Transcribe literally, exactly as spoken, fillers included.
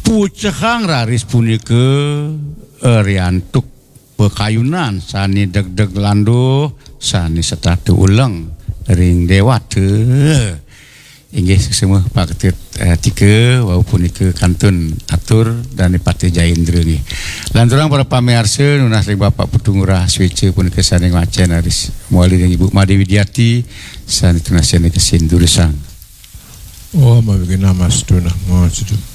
pucehang raris punika riantuk pekayunan sani deg-deg lando sani setatu ulang ring dewata inggih semua Pak Ketit eh, tiga walaupun ke kantun atur dan Pati Jaindra ni. Lan orang para pamirsa nunas ring Bapak Petungurah Swece pun ke saning macen aris muali dengan Ibu Made Widiati san tunasian ke Sindurisang. Oh, mabigina mas tunah mo